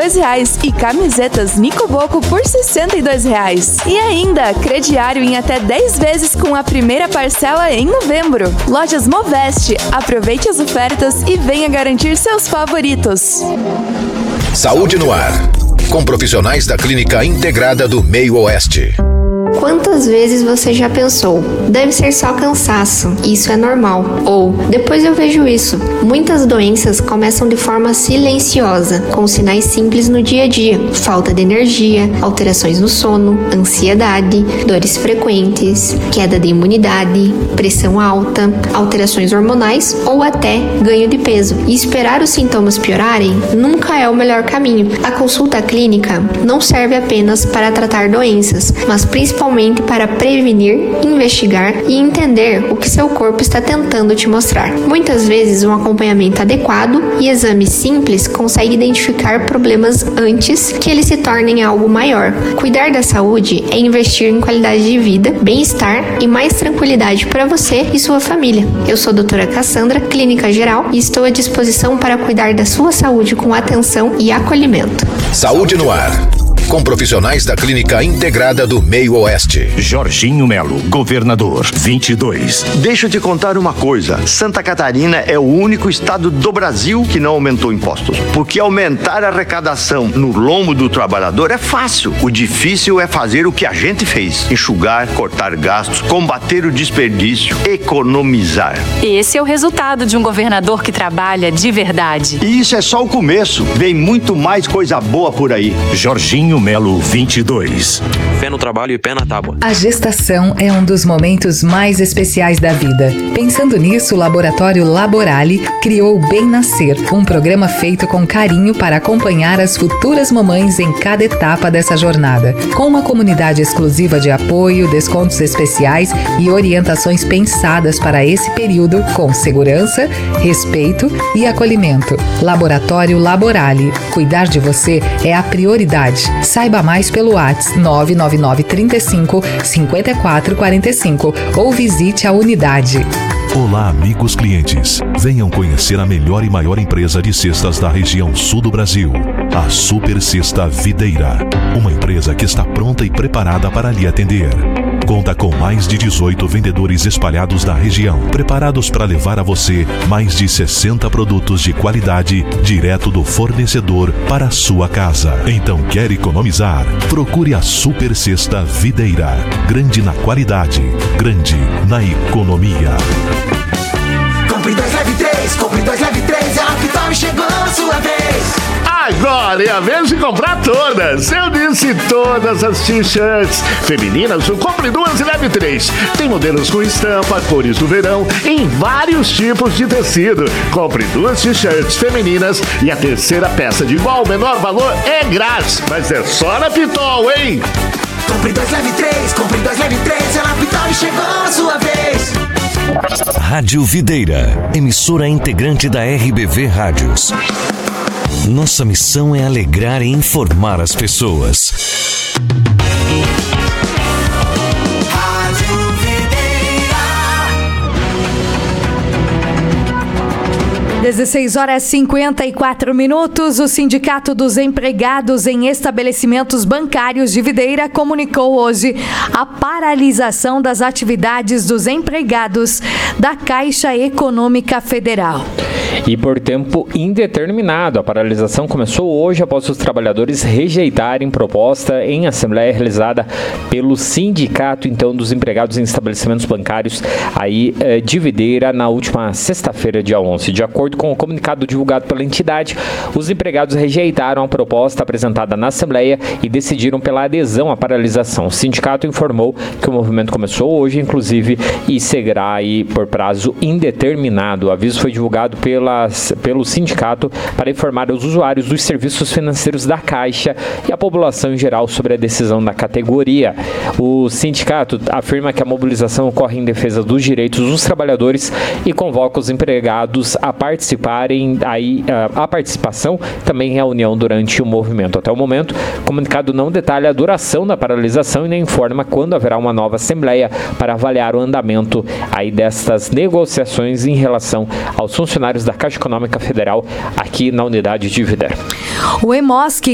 R$62 e camisetas Nicoboco por R$62. E ainda, crediário em até 10 vezes com a primeira parcela em novembro. Lojas Moveste, aproveite as ofertas e venha garantir seus favoritos. Saúde no ar, com profissionais da Clínica Integrada do Meio Oeste. Quantas vezes você já pensou? Deve ser só cansaço, isso é normal. Ou, depois eu vejo isso. Muitas doenças começam de forma silenciosa, com sinais simples no dia a dia. Falta de energia, alterações no sono, ansiedade, dores frequentes, queda de imunidade, pressão alta, alterações hormonais ou até ganho de peso. E esperar os sintomas piorarem nunca é o melhor caminho. A consulta clínica não serve apenas para tratar doenças, mas principalmente para prevenir, investigar e entender o que seu corpo está tentando te mostrar. Muitas vezes, um acompanhamento adequado e exames simples conseguem identificar problemas antes que eles se tornem algo maior. Cuidar da saúde é investir em qualidade de vida, bem-estar e mais tranquilidade para você e sua família. Eu sou a doutora Cassandra, clínica geral, e estou à disposição para cuidar da sua saúde com atenção e acolhimento. Saúde no ar, com profissionais da Clínica Integrada do Meio Oeste. Jorginho Melo, governador, 22. Deixa eu te contar uma coisa. Santa Catarina é o único estado do Brasil que não aumentou impostos. Porque aumentar a arrecadação no lombo do trabalhador é fácil. O difícil é fazer o que a gente fez. Enxugar, cortar gastos, combater o desperdício, economizar. Esse é o resultado de um governador que trabalha de verdade. E isso é só o começo. Vem muito mais coisa boa por aí. Jorginho Melo, 22. Fé no trabalho e pé na tábua. A gestação é um dos momentos mais especiais da vida. Pensando nisso, o Laboratório Laborale criou o Bem Nascer, um programa feito com carinho para acompanhar as futuras mamães em cada etapa dessa jornada. Com uma comunidade exclusiva de apoio, descontos especiais e orientações pensadas para esse período com segurança, respeito e acolhimento. Laboratório Laborale. Cuidar de você é a prioridade. Saiba mais pelo WhatsApp 999 35 54 45 ou visite a unidade. Olá, amigos clientes. Venham conhecer a melhor e maior empresa de cestas da região sul do Brasil, a Super Cesta Videira. Uma empresa que está pronta e preparada para lhe atender. Conta com mais de 18 vendedores espalhados na região, preparados para levar a você mais de 60 produtos de qualidade direto do fornecedor para a sua casa. Então, quer economizar? Procure a Super Cesta Videira. Grande na qualidade, grande na economia. Compre 2, leve 3, compre 2, leve 3, é a Pitol e chegou a sua vez. Agora é a vez de comprar todas. Eu disse todas as t-shirts femininas. O compre 2 e leve 3. Tem modelos com estampa, cores do verão, em vários tipos de tecido. Compre 2 t-shirts femininas e a terceira peça de igual ou menor valor é grátis. Mas é só na Pitol, hein? Compre 2, leve 3, compre 2, leve 3, é na Pitol e chegou a sua vez. Rádio Videira, emissora integrante da RBV Rádios. Nossa missão é alegrar e informar as pessoas. 16h54. O Sindicato dos Empregados em Estabelecimentos Bancários de Videira comunicou hoje a paralisação das atividades dos empregados da Caixa Econômica Federal. E por tempo indeterminado, a paralisação começou hoje após os trabalhadores rejeitarem proposta em assembleia realizada pelo Sindicato dos Empregados em Estabelecimentos Bancários aí de Videira na última sexta-feira, dia 11. De acordo com o comunicado divulgado pela entidade, os empregados rejeitaram a proposta apresentada na assembleia e decidiram pela adesão à paralisação. O sindicato informou que o movimento começou hoje, inclusive, e seguirá aí por prazo indeterminado. O aviso foi divulgado pelo sindicato para informar os usuários dos serviços financeiros da Caixa e a população em geral sobre a decisão da categoria. O sindicato afirma que a mobilização ocorre em defesa dos direitos dos trabalhadores e convoca os empregados a participarem a participação também em reunião durante o movimento. Até o momento, o comunicado não detalha a duração da paralisação e nem informa quando haverá uma nova assembleia para avaliar o andamento aí destas negociações em relação aos funcionários da Caixa Econômica Federal aqui na unidade de Videira. O EMOSC